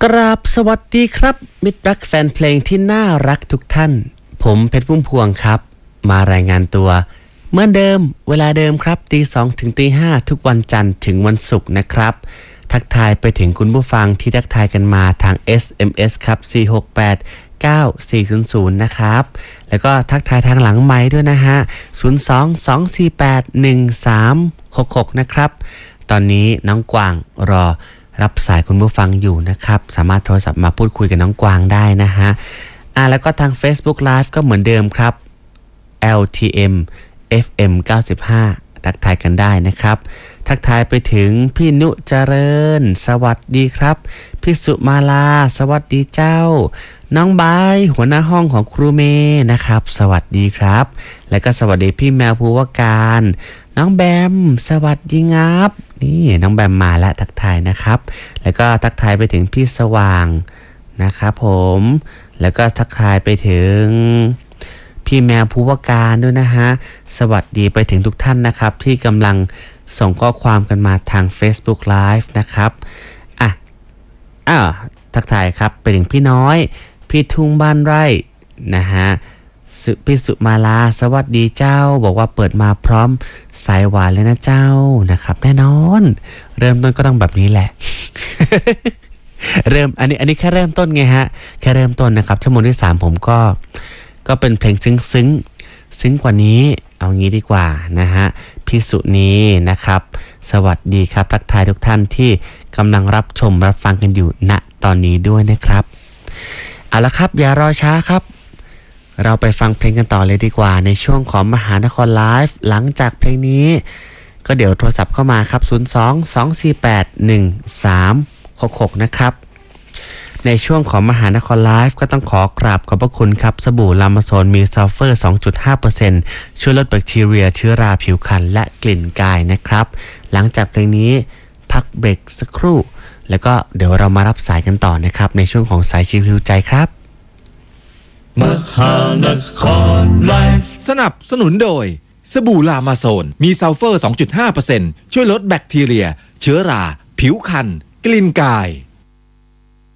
กราบสวัสดีครับมิตรรักแฟนเพลงที่น่ารักทุกท่านผมเพชรพุ่มพวงครับมารายงานตัวเหมือนเดิมเวลาเดิมครับตี 2 ถึงตี 5ทุกวันจันทร์ถึงวันศุกร์นะครับทักทายไปถึงคุณผู้ฟังที่ทักทายกันมาทาง SMS ครับ4689400นะครับแล้วก็ทักทายทางหลังไมค์ด้วยนะฮะ022481366นะครับตอนนี้น้องกวางรอรับสายคุณผู้ฟังอยู่นะครับสามารถโทรศัพท์มาพูดคุยกับน้องกวางได้นะฮะแล้วก็ทาง Facebook Live ก็เหมือนเดิมครับ LTM FM 95ทักทายกันได้นะครับทักทายไปถึงพี่นุเจริญสวัสดีครับพี่สุมาลาสวัสดีเจ้าน้องบายหัวหน้าห้องของครูเมย์นะครับสวัสดีครับแล้วก็สวัสดีพี่แมวภูวการน้องแบมสวัสดีงับนี่น้องแบมมาแล้วทักทายนะครับแล้วก็ทักทายไปถึงพี่สว่างนะครับผมแล้วก็ทักทายไปถึงพี่แมวภูวการด้วยนะฮะสวัสดีไปถึงทุกท่านนะครับที่กำลังส่งข้อความกันมาทาง Facebook Live นะครับทักทายครับไปถึงพี่น้อยพี่ทุ่งบ้านไร่นะฮะพี่สุมาลาสวัสดีเจ้าบอกว่าเปิดมาพร้อมสายหวานเลยนะเจ้านะครับแน่นอนเริ่มต้นก็ต้องแบบนี้แหละ เริ่มอันนี้แค่เริ่มต้นไงฮะแค่เริ่มต้นนะครับชั่วโมงที่3ผมก็เป็นเพลงซึ้งกว่านี้เอางี้ดีกว่านะฮะพี่สุนีนะครับสวัสดีครับทักทายทุกท่านที่กำลังรับชมรับฟังกันอยู่ณตอนนี้ด้วยนะครับเอาละครับอย่ารอช้าครับเราไปฟังเพลงกันต่อเลยดีกว่าในช่วงของมหานครไลฟ์หลังจากเพลงนี้ก็เดี๋ยวโทรศัพท์เข้ามาครับ02-248-1366นะครับในช่วงของมหานครไลฟ์ก็ต้องขอกราบขอบพระคุณครับสบู่ลามาโซนมีซัลเฟอร์ 2.5% ช่วยลดแบคทีเรียเชื้อราผิวพรรณและกลิ่นกายนะครับหลังจากเพลงนี้พักเบรกสักครู่แล้วก็เดี๋ยวเรามารับสายกันต่อนะครับในช่วงของสายชิวฮิวใจครับมหานครไลฟ์สนับสนุนโดยสบู่ลามาโซนมีซัลเฟอร์ 2.5% ช่วยลดแบคทีเรียเชื้อราผิวพรรณกลิ่นกาย